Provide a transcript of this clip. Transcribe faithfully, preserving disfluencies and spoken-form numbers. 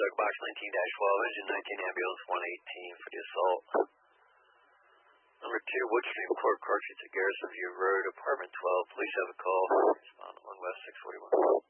Ozark Box nineteen dash twelve, engine nineteen, ambulance one eighteen for the assault. Number two, Woodstream Court, Cartridge at Garrison View Road, apartment twelve. Police have a call. Respond to one West six forty-one.